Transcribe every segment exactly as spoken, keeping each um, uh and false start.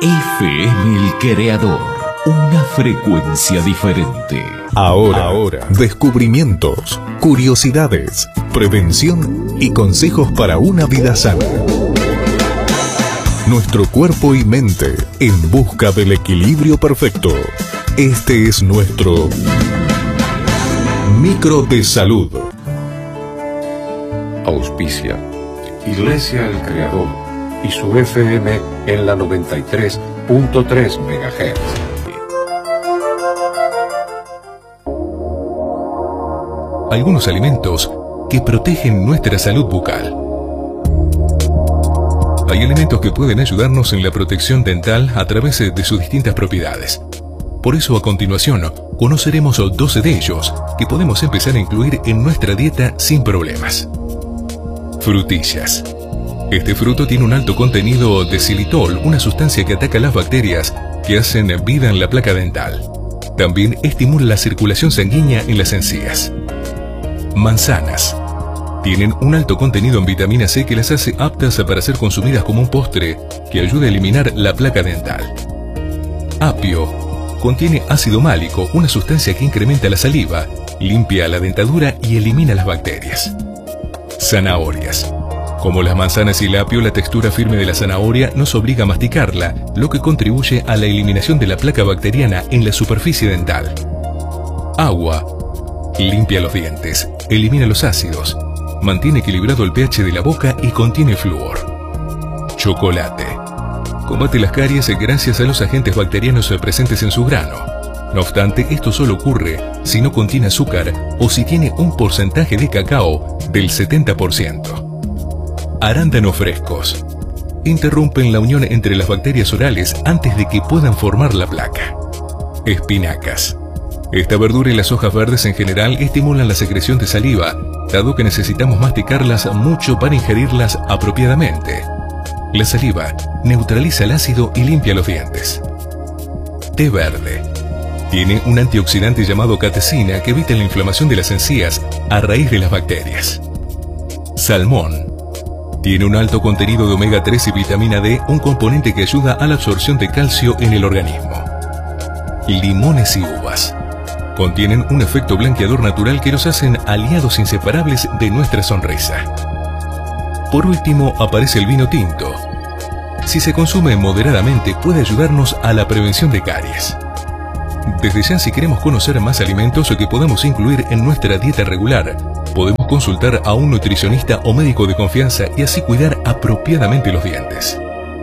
F M El Creador, una frecuencia diferente. Ahora, ahora, descubrimientos, curiosidades, prevención y consejos para una vida sana. Nuestro cuerpo y mente en busca del equilibrio perfecto. Este es nuestro Micro de Salud. Auspicia Iglesia El Creador y su F M en la noventa y tres punto tres megahertz. Algunos alimentos que protegen nuestra salud bucal. Hay alimentos que pueden ayudarnos en la protección dental a través de sus distintas propiedades. Por eso, a continuación, conoceremos doce de ellos que podemos empezar a incluir en nuestra dieta sin problemas. Frutillas. Este fruto tiene un alto contenido de xilitol, una sustancia que ataca las bacterias que hacen vida en la placa dental. También estimula la circulación sanguínea en las encías. Manzanas. Tienen un alto contenido en vitamina C que las hace aptas para ser consumidas como un postre que ayuda a eliminar la placa dental. Apio. Contiene ácido málico, una sustancia que incrementa la saliva, limpia la dentadura y elimina las bacterias. Zanahorias. Como las manzanas y el apio, la textura firme de la zanahoria nos obliga a masticarla, lo que contribuye a la eliminación de la placa bacteriana en la superficie dental. Agua. Limpia los dientes, elimina los ácidos, mantiene equilibrado el pH de la boca y contiene flúor. Chocolate. Combate las caries gracias a los agentes bacterianos presentes en su grano. No obstante, esto solo ocurre si no contiene azúcar o si tiene un porcentaje de cacao del setenta por ciento. Arándanos frescos. Interrumpen la unión entre las bacterias orales antes de que puedan formar la placa. Espinacas. Esta verdura y las hojas verdes en general estimulan la secreción de saliva, dado que necesitamos masticarlas mucho para ingerirlas apropiadamente. La saliva neutraliza el ácido y limpia los dientes. Té verde. Tiene un antioxidante llamado catecina que evita la inflamación de las encías a raíz de las bacterias. Salmón. Tiene un alto contenido de omega tres y vitamina D, un componente que ayuda a la absorción de calcio en el organismo. Limones y uvas. Contienen un efecto blanqueador natural que los hacen aliados inseparables de nuestra sonrisa. Por último, aparece el vino tinto. Si se consume moderadamente, puede ayudarnos a la prevención de caries. Desde ya, si queremos conocer más alimentos que podamos incluir en nuestra dieta regular, podemos consultar a un nutricionista o médico de confianza y así cuidar apropiadamente los dientes.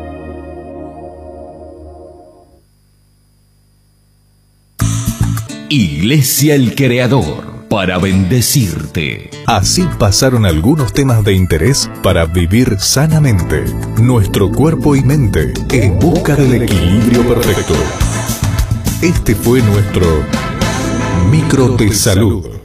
Iglesia El Creador, para bendecirte. Así pasaron algunos temas de interés para vivir sanamente. Nuestro cuerpo y mente en busca del equilibrio perfecto. Este fue nuestro Micro de Salud.